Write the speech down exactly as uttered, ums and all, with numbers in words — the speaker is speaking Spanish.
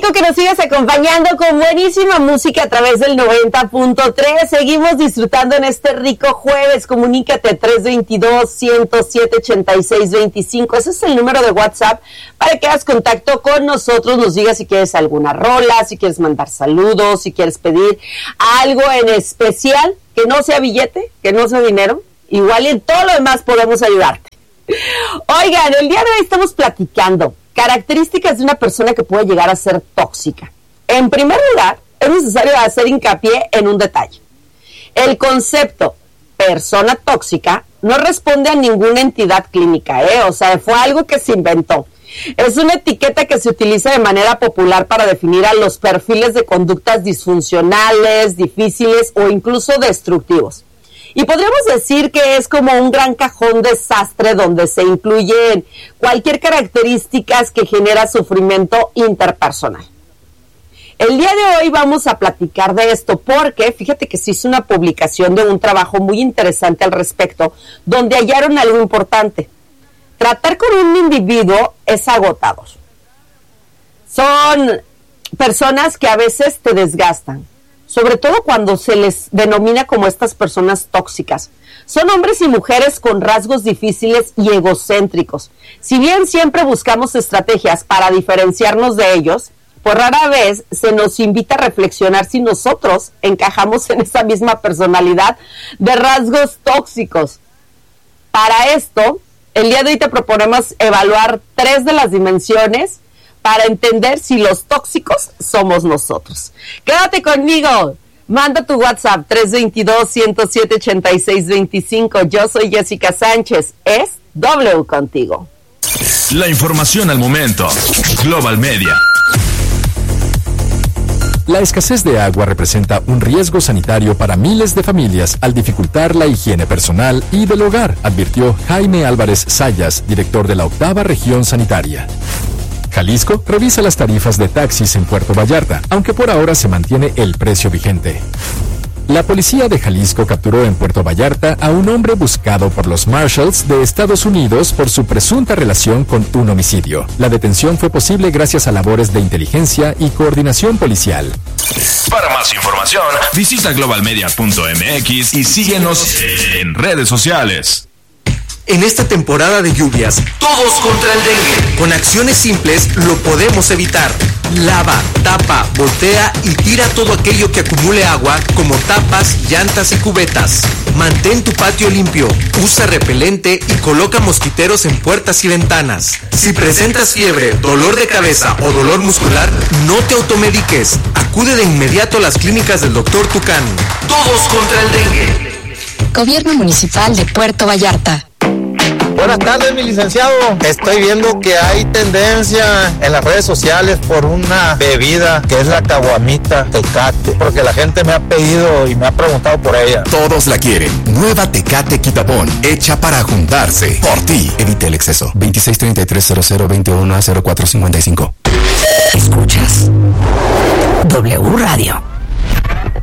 agradezco que nos sigas acompañando con buenísima música a través del noventa punto tres. Seguimos disfrutando en este rico jueves. Comunícate tres dos dos, uno cero siete, ocho seis dos cinco. Ese es el número de WhatsApp para que hagas contacto con nosotros. Nos digas si quieres alguna rola, si quieres mandar saludos, si quieres pedir algo en especial, que no sea billete, que no sea dinero. Igual y en todo lo demás podemos ayudarte. Oigan, el día de hoy estamos platicando características de una persona que puede llegar a ser tóxica. En primer lugar, es necesario hacer hincapié en un detalle. El concepto persona tóxica no responde a ninguna entidad clínica, ¿eh? O sea, fue algo que se inventó. Es una etiqueta que se utiliza de manera popular para definir a los perfiles de conductas disfuncionales, difíciles o incluso destructivos. Y podríamos decir que es como un gran cajón desastre donde se incluyen cualquier características que genera sufrimiento interpersonal. El día de hoy vamos a platicar de esto porque fíjate que se hizo una publicación de un trabajo muy interesante al respecto, donde hallaron algo importante. Tratar con un individuo es agotador. Son personas que a veces te desgastan, sobre todo cuando se les denomina como estas personas tóxicas. Son hombres y mujeres con rasgos difíciles y egocéntricos. Si bien siempre buscamos estrategias para diferenciarnos de ellos, por rara vez se nos invita a reflexionar si nosotros encajamos en esa misma personalidad de rasgos tóxicos. Para esto, el día de hoy te proponemos evaluar tres de las dimensiones para entender si los tóxicos somos nosotros. Quédate conmigo. Manda tu WhatsApp tres dos dos, uno cero siete, ocho seis dos cinco. Yo soy Jessica Sánchez. Es W contigo. La información al momento. Global Media. La escasez de agua representa un riesgo sanitario para miles de familias al dificultar la higiene personal y del hogar, advirtió Jaime Álvarez Sayas, director de la octava región sanitaria. Jalisco revisa las tarifas de taxis en Puerto Vallarta, aunque por ahora se mantiene el precio vigente. La policía de Jalisco capturó en Puerto Vallarta a un hombre buscado por los Marshals de Estados Unidos por su presunta relación con un homicidio. La detención fue posible gracias a labores de inteligencia y coordinación policial. Para más información, visita global media punto m x y síguenos en redes sociales. En esta temporada de lluvias, todos contra el dengue. Con acciones simples lo podemos evitar. Lava, tapa, voltea y tira todo aquello que acumule agua, como tapas, llantas y cubetas. Mantén tu patio limpio, usa repelente y coloca mosquiteros en puertas y ventanas. Si presentas fiebre, dolor de cabeza o dolor muscular, no te automediques. Acude de inmediato a las clínicas del doctor Tucán. Todos contra el dengue. Gobierno Municipal de Puerto Vallarta. Buenas tardes, mi licenciado. Estoy viendo que hay tendencia en las redes sociales por una bebida que es la caguamita Tecate, porque la gente me ha pedido y me ha preguntado por ella. Todos la quieren. Nueva Tecate Quitapón, hecha para juntarse. Por ti. Evite el exceso. veintiséis treinta y tres cero cero veintiuno cero cuatro cincuenta y cinco. Escuchas W Radio.